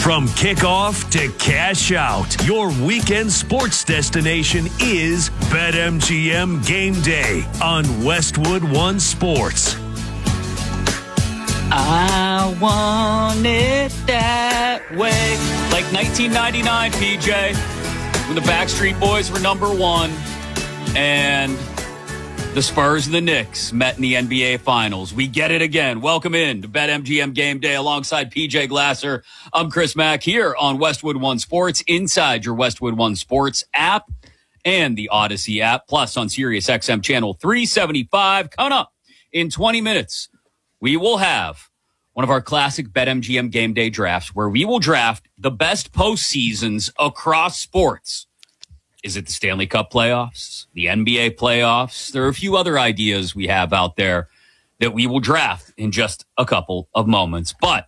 From kickoff to cash out, your weekend sports destination is BetMGM Game Day on Westwood One Sports. I want it that way. Like 1999, PJ, when the Backstreet Boys were number one and the Spurs and the Knicks met in the NBA Finals. We get it again. Welcome in to BetMGM Game Day alongside PJ Glasser. I'm Chris Mack here on Westwood One Sports, inside your Westwood One Sports app and the Odyssey app, plus on Sirius XM channel 375. Coming up in 20 minutes, we will have one of our classic BetMGM Game Day drafts where we will draft the best postseasons across sports. Is it the Stanley Cup playoffs, the NBA playoffs? There are a few other ideas we have out there that we will draft in just a couple of moments. But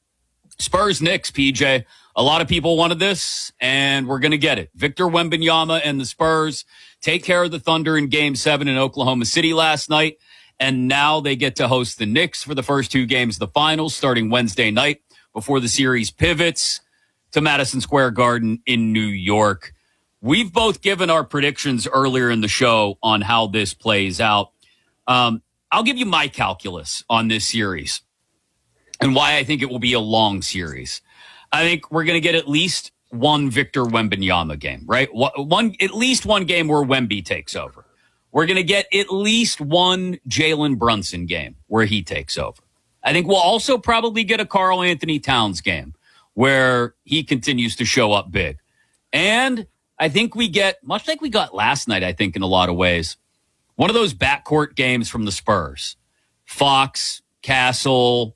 Spurs Knicks, PJ, a lot of people wanted this, and we're going to get it. Victor Wembanyama and the Spurs take care of the Thunder in Game 7 in Oklahoma City last night, and now they get to host the Knicks for the first two games of the finals starting Wednesday night before the series pivots to Madison Square Garden in New York. We've both given our predictions earlier in the show on how this plays out. I'll give you my calculus on this series and why I think it will be a long series. I think we're going to get at least one Victor Wembanyama game, right? At least one game where Wemby takes over. We're going to get at least one Jalen Brunson game where he takes over. I think we'll also probably get a Karl Anthony Towns game where he continues to show up big. And I think we get, much like we got last night, I think, in a lot of ways, one of those backcourt games from the Spurs. Fox, Castle,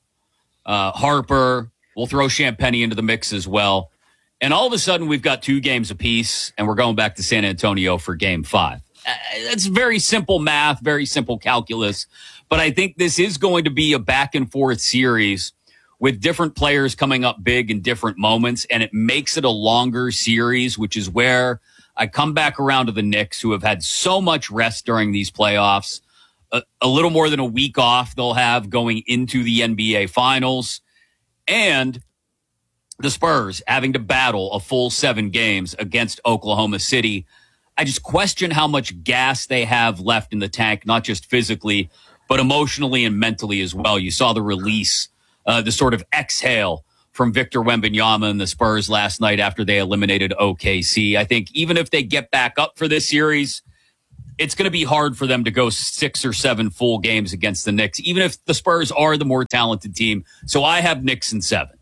Harper. We'll throw Champagnie into the mix as well. And all of a sudden, we've got two games apiece, and we're going back to San Antonio for Game 5. That's very simple math, very simple calculus. But I think this is going to be a back-and-forth series with different players coming up big in different moments, and it makes it a longer series, which is where I come back around to the Knicks, who have had so much rest during these playoffs. A little more than a week off they'll have going into the NBA Finals, and the Spurs having to battle a full 7 games against Oklahoma City. I just question how much gas they have left in the tank, not just physically, but emotionally and mentally as well. You saw the release, the sort of exhale from Victor Wembanyama and the Spurs last night after they eliminated OKC. I think even if they get back up for this series, it's going to be hard for them to go 6 or 7 full games against the Knicks, even if the Spurs are the more talented team. So I have Knicks in 7.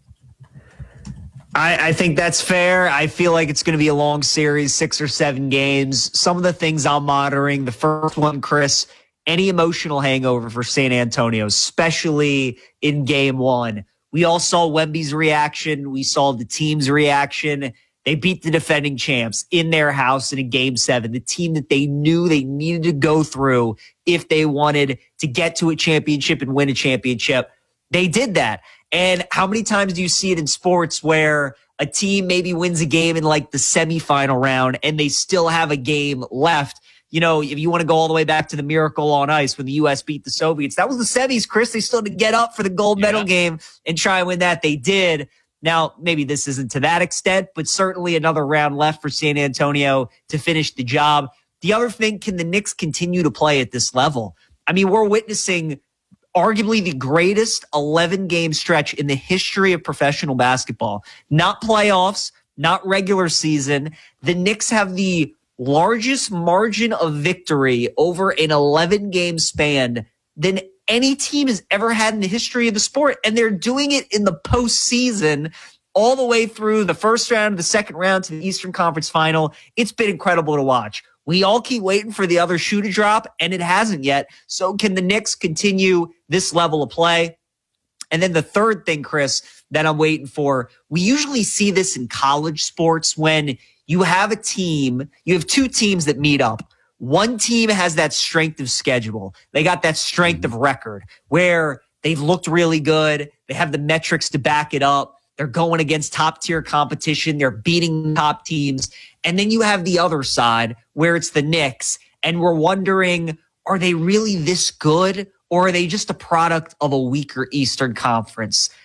I think that's fair. I feel like it's going to be a long series, 6 or 7 games. Some of the things I'm monitoring, the first one, Chris, any emotional hangover for San Antonio, especially in Game 1. We all saw Wemby's reaction. We saw the team's reaction. They beat the defending champs in their house in Game 7, the team that they knew they needed to go through if they wanted to get to a championship and win a championship. They did that. And how many times do you see it in sports where a team maybe wins a game in like the semifinal round and they still have a game left? You know, if you want to go all the way back to the Miracle on Ice when the U.S. beat the Soviets, that was the semis, Chris. They still had to get up for the gold medal game and try and win that. They did. Now, maybe this isn't to that extent, but certainly another round left for San Antonio to finish the job. The other thing, can the Knicks continue to play at this level? I mean, we're witnessing arguably the greatest 11-game stretch in the history of professional basketball. Not playoffs, not regular season. The Knicks have the largest margin of victory over an 11-game span than any team has ever had in the history of the sport. And they're doing it in the postseason all the way through the first round, the second round to the Eastern Conference Final. It's been incredible to watch. We all keep waiting for the other shoe to drop, and it hasn't yet. So can the Knicks continue this level of play? And then the third thing, Chris, that I'm waiting for, we usually see this in college sports when you have a team, you have two teams that meet up. One team has that strength of schedule. They got that strength of record where they've looked really good. They have the metrics to back it up. They're going against top-tier competition. They're beating top teams. And then you have the other side where it's the Knicks, and we're wondering, are they really this good, or are they just a product of a weaker Eastern Conference?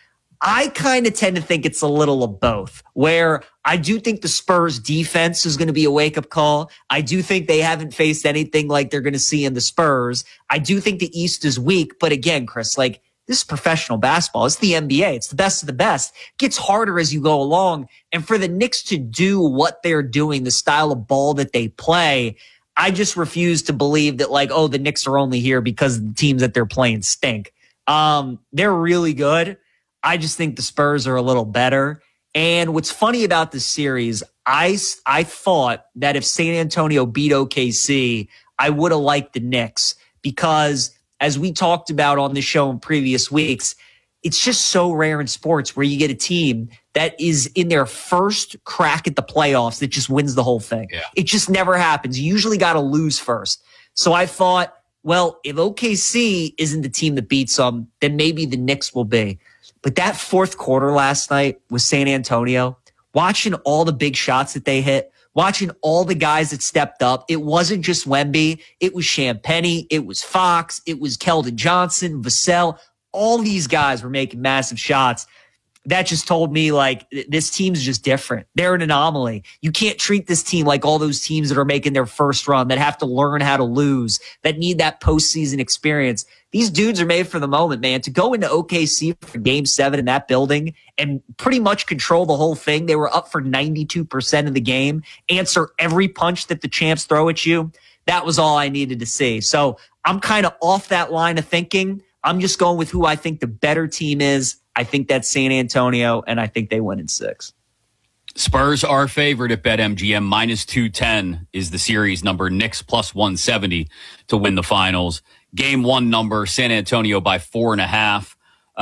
I kind of tend to think it's a little of both, where I do think the Spurs defense is going to be a wake-up call. I do think they haven't faced anything like they're going to see in the Spurs. I do think the East is weak. But again, Chris, like, this is professional basketball. It's the NBA. It's the best of the best. It gets harder as you go along. And for the Knicks to do what they're doing, the style of ball that they play, I just refuse to believe that, like, oh, the Knicks are only here because the teams that they're playing stink. They're really good. I just think the Spurs are a little better. And what's funny about this series, I thought that if San Antonio beat OKC, I would have liked the Knicks because, as we talked about on the show in previous weeks, it's just so rare in sports where you get a team that is in their first crack at the playoffs that just wins the whole thing. Yeah. It just never happens. You usually got to lose first. So I thought, well, if OKC isn't the team that beats them, then maybe the Knicks will be. But that fourth quarter last night with San Antonio, watching all the big shots that they hit, watching all the guys that stepped up, it wasn't just Wemby. It was Champagnie. It was Fox. It was Keldon Johnson, Vassell. All these guys were making massive shots. That just told me, like, this team's just different. They're an anomaly. You can't treat this team like all those teams that are making their first run, that have to learn how to lose, that need that postseason experience. These dudes are made for the moment, man. To go into OKC for Game 7 in that building and pretty much control the whole thing. They were up for 92% of the game, answer every punch that the champs throw at you. That was all I needed to see. So I'm kind of off that line of thinking. I'm just going with who I think the better team is. I think that's San Antonio, and I think they win in 6. Spurs are favored at BetMGM. Minus 210 is the series number. Knicks plus 170 to win the finals. Game 1 number, San Antonio by 4.5.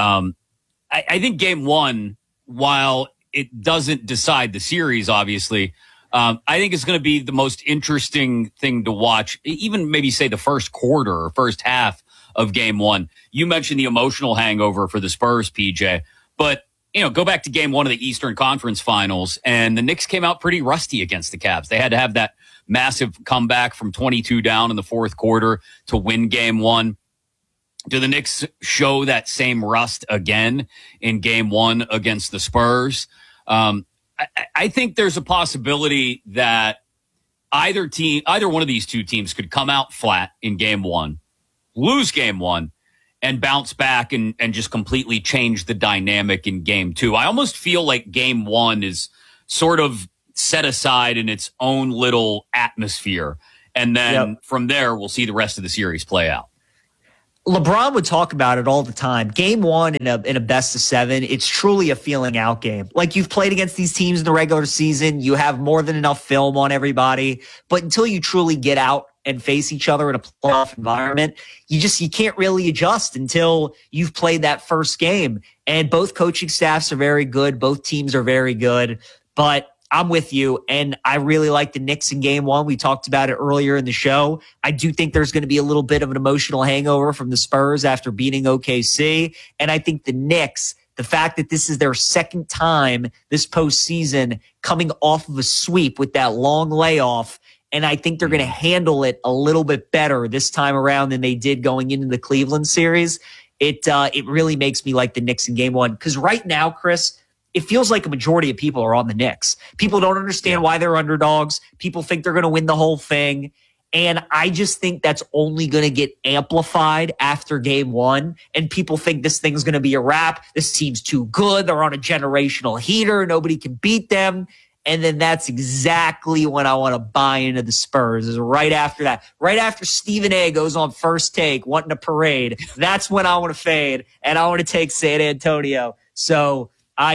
I think Game 1, while it doesn't decide the series, obviously, I think it's going to be the most interesting thing to watch, even maybe say the first quarter or first half of Game 1. You mentioned the emotional hangover for the Spurs, PJ, but go back to Game 1 of the Eastern Conference Finals, and the Knicks came out pretty rusty against the Cavs. They had to have that massive comeback from 22 down in the fourth quarter to win Game 1. Do the Knicks show that same rust again in Game 1 against the Spurs? I think there's a possibility that either one of these two teams could come out flat in Game 1, lose Game 1, and bounce back and just completely change the dynamic in Game 2. I almost feel like Game 1 is sort of set aside in its own little atmosphere. And then from there, we'll see the rest of the series play out. LeBron would talk about it all the time. Game 1 in a best of 7, it's truly a feeling out game. Like, you've played against these teams in the regular season. You have more than enough film on everybody. But until you truly get out and face each other in a playoff environment, you can't really adjust until you've played that first game. And both coaching staffs are very good. Both teams are very good. But I'm with you, and I really like the Knicks in Game 1. We talked about it earlier in the show. I do think there's going to be a little bit of an emotional hangover from the Spurs after beating OKC. And I think the Knicks, the fact that this is their second time this postseason coming off of a sweep with that long layoff, and I think they're going to handle it a little bit better this time around than they did going into the Cleveland series. It really makes me like the Knicks in Game 1. Because right now, Chris, it feels like a majority of people are on the Knicks. People don't understand why they're underdogs. People think they're going to win the whole thing. And I just think that's only going to get amplified after Game 1. And people think this thing's going to be a wrap. This team's too good. They're on a generational heater. Nobody can beat them. And then that's exactly when I want to buy into the Spurs, is right after that. Right after Stephen A goes on First Take wanting a parade. That's when I want to fade, and I want to take San Antonio. So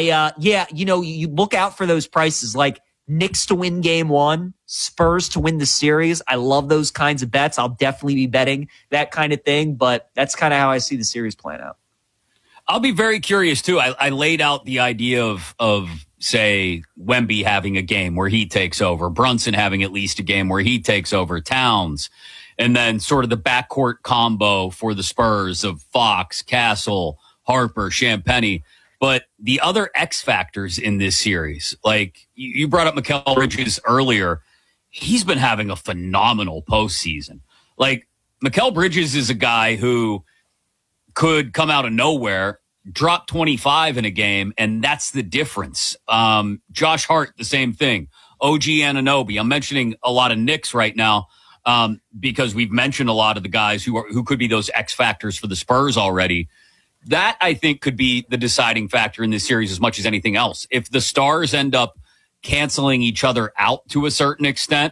you look out for those prices, like Knicks to win Game 1, Spurs to win the series. I love those kinds of bets. I'll definitely be betting that kind of thing, but that's kind of how I see the series playing out. I'll be very curious too. I laid out the idea of say Wemby having a game where he takes over, Brunson having at least a game where he takes over, Towns, and then sort of the backcourt combo for the Spurs of Fox, Castle, Harper, Champagnie. But the other X factors in this series, like you brought up Mikal Bridges earlier, he's been having a phenomenal postseason. Like, Mikal Bridges is a guy who could come out of nowhere, drop 25 in a game, and that's the difference. Josh Hart, the same thing. OG Anunoby. I'm mentioning a lot of Knicks right now because we've mentioned a lot of the guys who could be those X factors for the Spurs already. That, I think, could be the deciding factor in this series as much as anything else. If the stars end up canceling each other out to a certain extent,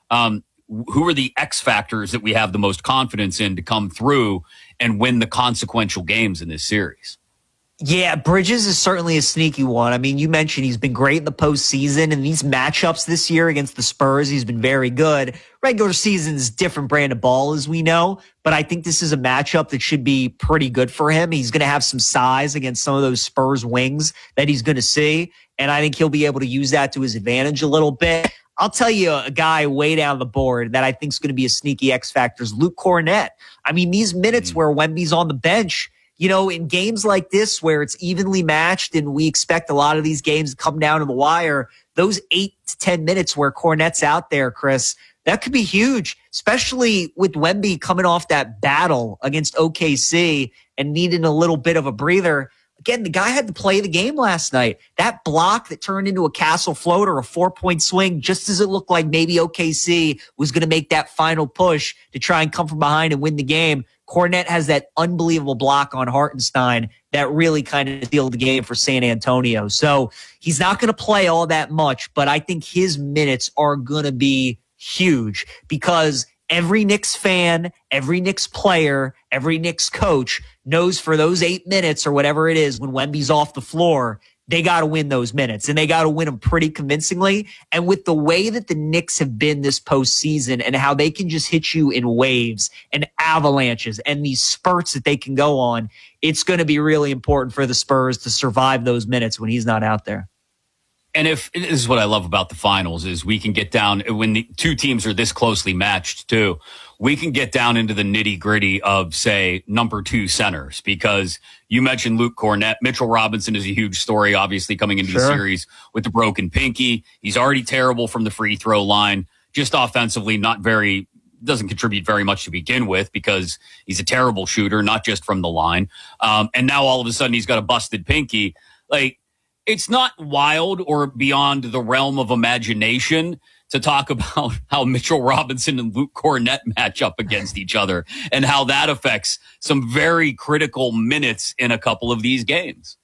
who are the X factors that we have the most confidence in to come through and win the consequential games in this series? Yeah, Bridges is certainly a sneaky one. I mean, you mentioned he's been great in the postseason, and these matchups this year against the Spurs, he's been very good. Regular season is a different brand of ball, as we know, but I think this is a matchup that should be pretty good for him. He's going to have some size against some of those Spurs wings that he's going to see, and I think he'll be able to use that to his advantage a little bit. I'll tell you a guy way down the board that I think is going to be a sneaky X factor is Luke Kornet. I mean, these minutes where Wemby's on the bench, you know, in games like this where it's evenly matched and we expect a lot of these games to come down to the wire, those 8 to 10 minutes where Kornet's out there, Chris, that could be huge, especially with Wemby coming off that battle against OKC and needing a little bit of a breather. Again, the guy had to play the game last night. That block that turned into a castle floater, a 4-point swing, just as it looked like maybe OKC was going to make that final push to try and come from behind and win the game. Kornet has that unbelievable block on Hartenstein that really kind of sealed the game for San Antonio. So he's not going to play all that much, but I think his minutes are going to be huge because every Knicks fan, every Knicks player, every Knicks coach knows for those 8 minutes or whatever it is when Wemby's off the floor, they got to win those minutes, and they got to win them pretty convincingly. And with the way that the Knicks have been this postseason and how they can just hit you in waves and avalanches and these spurts that they can go on, it's going to be really important for the Spurs to survive those minutes when he's not out there. And if this is what I love about the finals is we can get down when the two teams are this closely matched too, we can get down into the nitty gritty of say number 2 centers because you mentioned Luke Kornet. Mitchell Robinson is a huge story, obviously coming into the series with the broken pinky. He's already terrible from the free throw line, just offensively, doesn't contribute very much to begin with because he's a terrible shooter, not just from the line. And now all of a sudden he's got a busted pinky. Like, it's not wild or beyond the realm of imagination to talk about how Mitchell Robinson and Luke Kornet match up against each other and how that affects some very critical minutes in a couple of these games.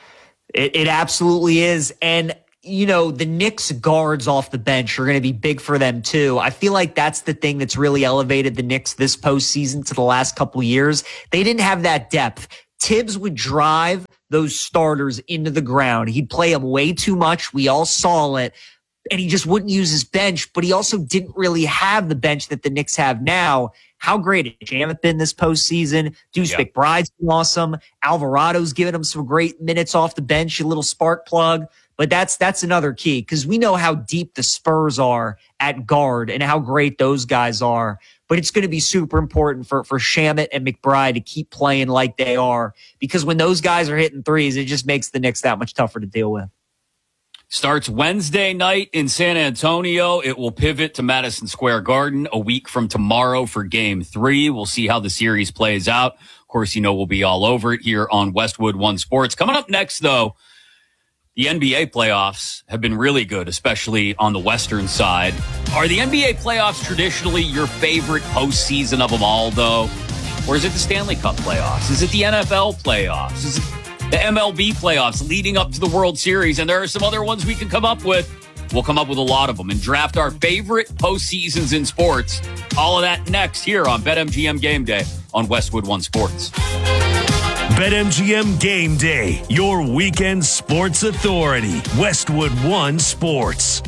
It absolutely is. And, you know, the Knicks guards off the bench are going to be big for them too. I feel like that's the thing that's really elevated the Knicks this postseason to the last couple years. They didn't have that depth. Tibbs would drive those starters into the ground. He'd play them way too much. We all saw it. And he just wouldn't use his bench, but he also didn't really have the bench that the Knicks have now. How great has Shamet been this postseason? Deuce McBride's been awesome. Alvarado's given him some great minutes off the bench, a little spark plug. But that's another key because we know how deep the Spurs are at guard and how great those guys are. But it's going to be super important for Shamet and McBride to keep playing like they are because when those guys are hitting threes, it just makes the Knicks that much tougher to deal with. Starts Wednesday night in San Antonio. It will pivot to Madison Square Garden a week from tomorrow for Game 3. We'll see how the series plays out. Of course, you know we'll be all over it here on Westwood One Sports. Coming up next, though, the NBA playoffs have been really good, especially on the Western side. Are the NBA playoffs traditionally your favorite postseason of them all, though? Or is it the Stanley Cup playoffs? Is it the NFL playoffs? Is it the MLB playoffs leading up to the World Series? And there are some other ones we can come up with. We'll come up with a lot of them and draft our favorite postseasons in sports. All of that next here on BetMGM Game Day on Westwood One Sports. BetMGM Game Day, your weekend sports authority. Westwood One Sports.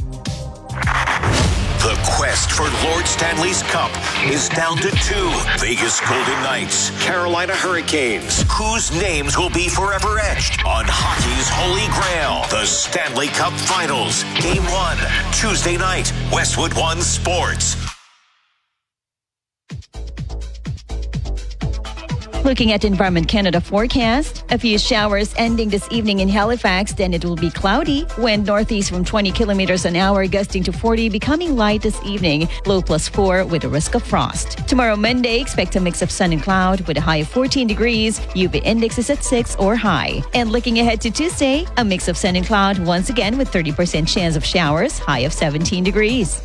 The quest for Lord Stanley's Cup is down to 2. Vegas Golden Knights, Carolina Hurricanes. Whose names will be forever etched on hockey's holy grail? The Stanley Cup Finals. Game 1, Tuesday night, Westwood One Sports. Looking at Environment Canada forecast, a few showers ending this evening in Halifax, then it will be cloudy. Wind northeast from 20 kilometers an hour, gusting to 40, becoming light this evening. Low +4 with a risk of frost. Tomorrow, Monday, expect a mix of sun and cloud with a high of 14 degrees. UV index is at 6 or high. And looking ahead to Tuesday, a mix of sun and cloud once again with 30% chance of showers, high of 17 degrees.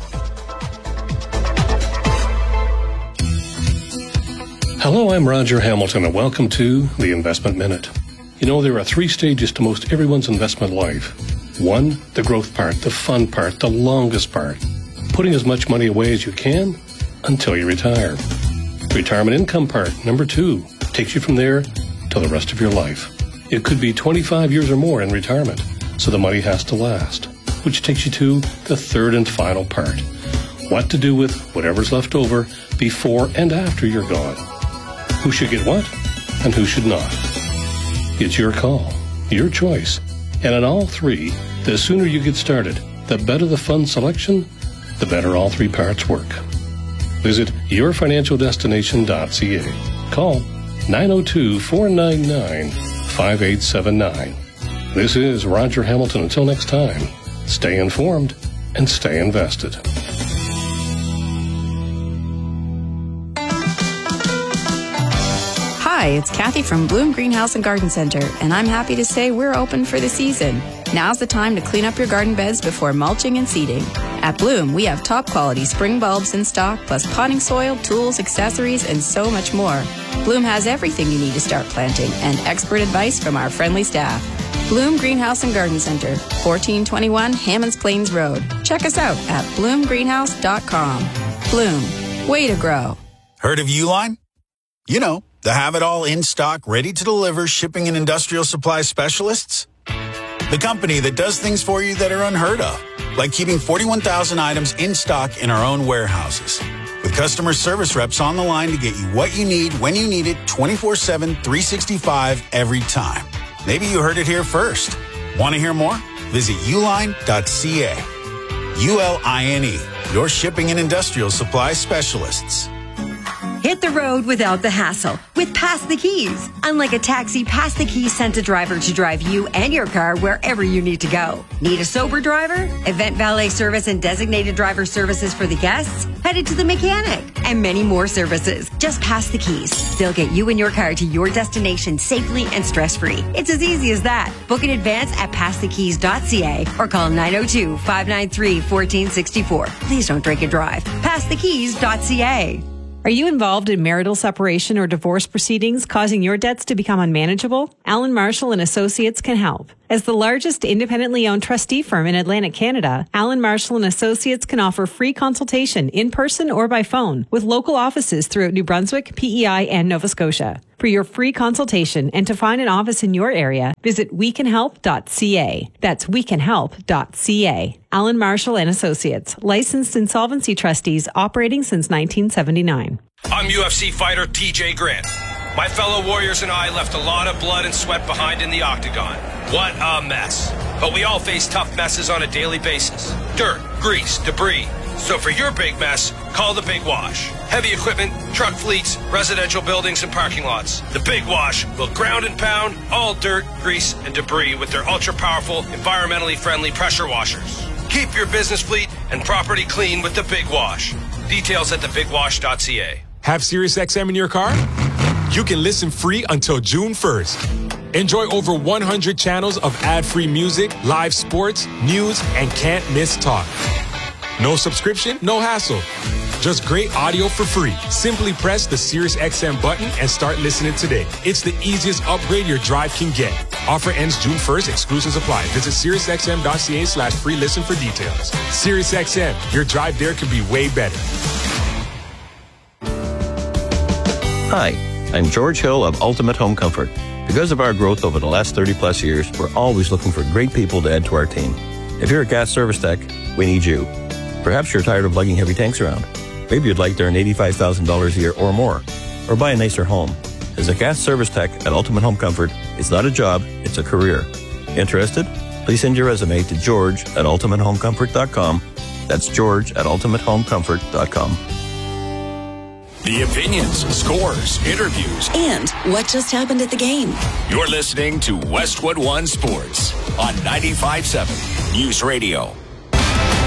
Hello, I'm Roger Hamilton, and welcome to the Investment Minute. You know, there are 3 stages to most everyone's investment life. 1, the growth part, the fun part, the longest part. Putting as much money away as you can until you retire. Retirement income part, number 2, takes you from there till the rest of your life. It could be 25 years or more in retirement, so the money has to last, which takes you to the 3rd and final part. What to do with whatever's left over before and after you're gone. Who should get what and who should not? It's your call, your choice. And in all 3, the sooner you get started, the better the fund selection, the better all 3 parts work. Visit yourfinancialdestination.ca. Call 902-499-5879. This is Roger Hamilton. Until next time, stay informed and stay invested. Hi, it's Kathy from Bloom Greenhouse and Garden Center, and I'm happy to say we're open for the season. Now's the time to clean up your garden beds before mulching and seeding. At Bloom, we have top quality spring bulbs in stock, plus potting soil, tools, accessories, and so much more. Bloom has everything you need to start planting, and expert advice from our friendly staff. Bloom Greenhouse and Garden Center, 1421 Hammonds Plains Road. Check us out at bloomgreenhouse.com. Bloom, way to grow. Heard of Uline? You know, the have-it-all in-stock, ready-to-deliver shipping and industrial supply specialists? The company that does things for you that are unheard of, like keeping 41,000 items in stock in our own warehouses, with customer service reps on the line to get you what you need when you need it 24/7, 365 every time. Maybe you heard it here first. Want to hear more? Visit uline.ca. ULINE, your shipping and industrial supply specialists. Hit the road without the hassle with Pass the Keys. Unlike a taxi, Pass the Keys sends a driver to drive you and your car wherever you need to go. Need a sober driver? Event valet service and designated driver services for the guests? Headed to the mechanic and many more services. Just Pass the Keys. They'll get you and your car to your destination safely and stress-free. It's as easy as that. Book in advance at passthekeys.ca or call 902-593-1464. Please don't drink and drive. Passthekeys.ca. Are you involved in marital separation or divorce proceedings causing your debts to become unmanageable? Allen Marshall and Associates can help. As the largest independently owned trustee firm in Atlantic Canada, Allen Marshall and Associates can offer free consultation in person or by phone with local offices throughout New Brunswick, PEI, and Nova Scotia. For your free consultation and to find an office in your area, visit wecanhelp.ca. That's wecanhelp.ca. Allen Marshall and Associates, licensed insolvency trustees operating since 1979. I'm UFC fighter TJ Grant. My fellow warriors and I left a lot of blood and sweat behind in the octagon. What a mess. But we all face tough messes on a daily basis. Dirt, grease, debris. So for your big mess, call the Big Wash. Heavy equipment, truck fleets, residential buildings, and parking lots. The Big Wash will ground and pound all dirt, grease, and debris with their ultra-powerful, environmentally friendly pressure washers. Keep your business fleet and property clean with the Big Wash. Details at thebigwash.ca. Have SiriusXM in your car? You can listen free until June 1st. Enjoy over 100 channels of ad-free music, live sports, news, and can't-miss talk. No subscription, no hassle. Just great audio for free. Simply press the SiriusXM button and start listening today. It's the easiest upgrade your drive can get. Offer ends June 1st. Exclusions apply. Visit SiriusXM.ca/free listen for details. SiriusXM, your drive there can be way better. Hi, I'm George Hill of Ultimate Home Comfort. Because of our growth over the last 30-plus years, we're always looking for great people to add to our team. If you're a gas service tech, we need you. Perhaps you're tired of lugging heavy tanks around. Maybe you'd like to earn $85,000 a year or more, or buy a nicer home. As a gas service tech at Ultimate Home Comfort, it's not a job, it's a career. Interested? Please send your resume to george@ultimatehomecomfort.com. That's george@ultimatehomecomfort.com. The opinions, scores, interviews, and what just happened at the game. You're listening to Westwood One Sports on 95.7 News Radio.